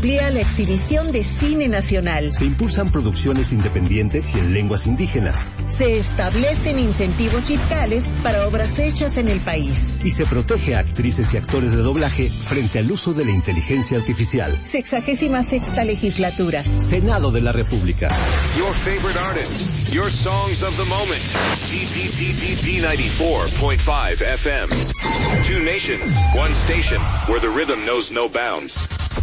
amplía la exhibición de cine nacional. Se impulsan producciones independientes y en lenguas indígenas. Se establecen incentivos fiscales para obras hechas en el país. Y se protege a actrices y actores de doblaje frente al uso de la inteligencia artificial. 66ª legislatura. Senado de la República. Your favorite artists, your songs of the moment. D94.5 FM. Two nations, one station, where the rhythm knows no bounds.